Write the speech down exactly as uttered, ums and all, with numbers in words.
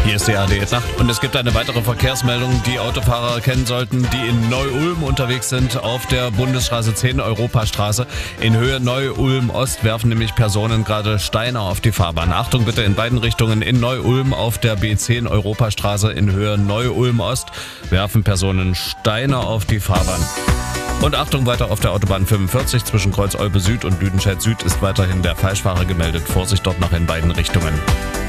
Hier ist die A D S-Nacht und es gibt eine weitere Verkehrsmeldung, die Autofahrer kennen sollten, die in Neu-Ulm unterwegs sind auf der Bundesstraße zehn Europastraße. In Höhe Neu-Ulm Ost werfen nämlich Personen gerade Steine auf die Fahrbahn. Achtung bitte in beiden Richtungen. In Neu-Ulm auf der B zehn Europastraße in Höhe Neu-Ulm Ost werfen Personen Steine auf die Fahrbahn. Und Achtung, weiter auf der Autobahn fünfundvierzig zwischen Kreuz Olpe Süd und Lüdenscheid Süd ist weiterhin der Falschfahrer gemeldet. Vorsicht dort noch in beiden Richtungen.